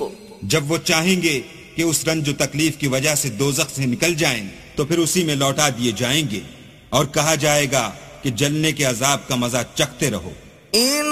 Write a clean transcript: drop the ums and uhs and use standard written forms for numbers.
को। जब वो चाहेंगे कि उस रंज तकलीफ की वजह से दोज़ख से निकल जाएं, तो फिर उसी में लौटा दिए जाएंगे और कहा जाएगा कि जलने के अजाब का मजा चखते रहो।